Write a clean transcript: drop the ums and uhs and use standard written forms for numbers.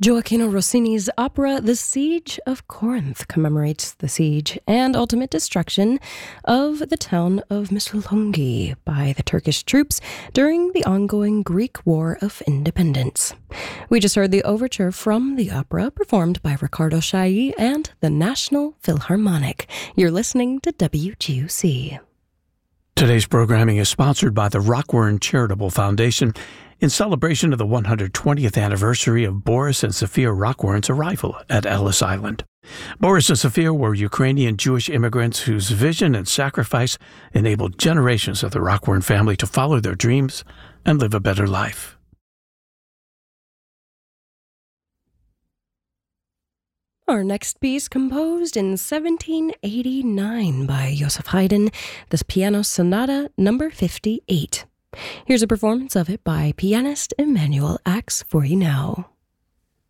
Gioacchino Rossini's opera The Siege of Corinth commemorates the siege and ultimate destruction of the town of Missolonghi by the Turkish troops during the ongoing Greek War of Independence. We just heard the overture from the opera performed by Riccardo Chailly and the National Philharmonic. You're listening to WGUC. Today's programming is sponsored by the Rockwarn Charitable Foundation in celebration of the 120th anniversary of Boris and Sophia Rockwarn's arrival at Ellis Island. Boris and Sophia were Ukrainian Jewish immigrants whose vision and sacrifice enabled generations of the Rockwarn family to follow their dreams and live a better life. Our next piece, composed in 1789 by Joseph Haydn, the Piano Sonata No. 58. Here's a performance of it by pianist Emmanuel Axe for you now.